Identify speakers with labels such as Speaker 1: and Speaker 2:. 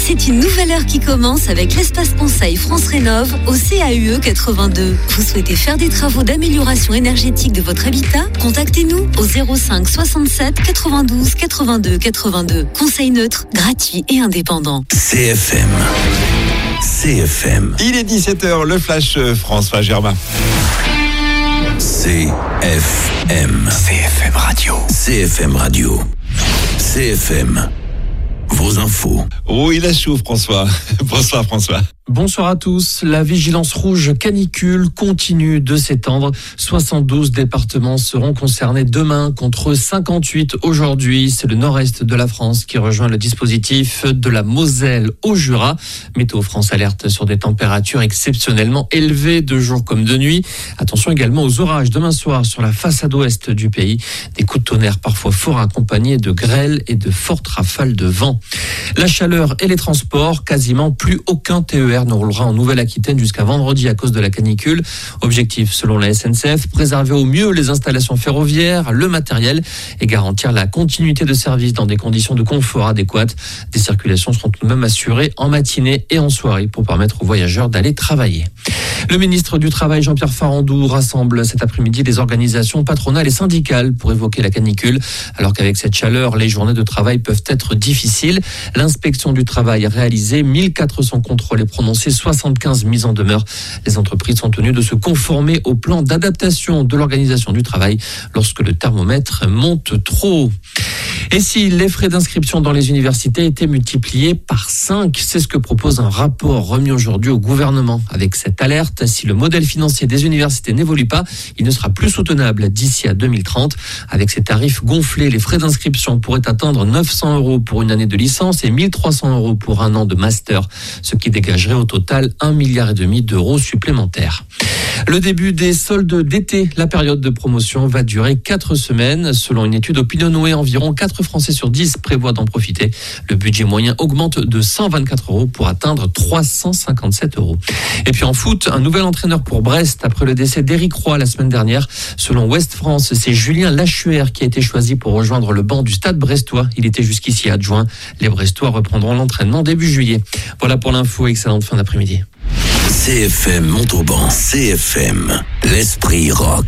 Speaker 1: C'est une nouvelle heure qui commence avec l'espace conseil France Rénov au CAUE 82. Vous souhaitez faire des travaux d'amélioration énergétique de votre habitat? Contactez-nous au 05 67 92 82 82. Conseil neutre, gratuit et indépendant.
Speaker 2: CFM.
Speaker 3: Il est 17h, le Flash François Germain.
Speaker 2: CFM Radio. CFM. Vos infos.
Speaker 3: Oh, il a chaud, François. Bonsoir, François.
Speaker 4: Bonsoir à tous. La vigilance rouge canicule continue de s'étendre. 72 départements seront concernés demain contre 58 aujourd'hui. C'est le nord-est de la France qui rejoint le dispositif de la Moselle au Jura. Météo France alerte sur des températures exceptionnellement élevées de jour comme de nuit. Attention également aux orages demain soir sur la façade ouest du pays. Des coups de tonnerre parfois forts accompagnés de grêle et de fortes rafales de vent. La chaleur et les transports, quasiment plus aucun TER ne roulera en Nouvelle-Aquitaine jusqu'à vendredi à cause de la canicule. Objectif, selon la SNCF, préserver au mieux les installations ferroviaires, le matériel et garantir la continuité de service dans des conditions de confort adéquates. Des circulations seront tout de même assurées en matinée et en soirée pour permettre aux voyageurs d'aller travailler. Le ministre du Travail, Jean-Pierre Farandou, rassemble cet après-midi les organisations patronales et syndicales pour évoquer la canicule. Alors qu'avec cette chaleur, les journées de travail peuvent être difficiles. L'inspection du travail a réalisé 1400 contrôles et prononcé 75 mises en demeure. Les entreprises sont tenues de se conformer au plan d'adaptation de l'organisation du travail lorsque le thermomètre monte trop haut. Et si les frais d'inscription dans les universités étaient multipliés par 5, c'est ce que propose un rapport remis aujourd'hui au gouvernement. Avec cette alerte, si le modèle financier des universités n'évolue pas, il ne sera plus soutenable d'ici à 2030. Avec ces tarifs gonflés, les frais d'inscription pourraient atteindre 900 € pour une année de licence et 1300 € pour un an de master, ce qui dégagerait au total 1,5 milliard d'euros supplémentaires. Le début des soldes d'été, la période de promotion va durer 4 semaines. Selon une étude Opinionway, environ 4 Français sur 10 prévoient d'en profiter. Le budget moyen augmente de 124 € pour atteindre 357 €. Et puis en foot, un nouvel entraîneur pour Brest après le décès d'Éric Roy la semaine dernière. Selon Ouest France, c'est Julien Lachuer qui a été choisi pour rejoindre le banc du Stade brestois. Il était jusqu'ici adjoint. Les Brestois reprendront l'entraînement début juillet. Voilà pour l'info, excellente fin d'après-midi.
Speaker 2: CFM Montauban. CFM, l'esprit rock.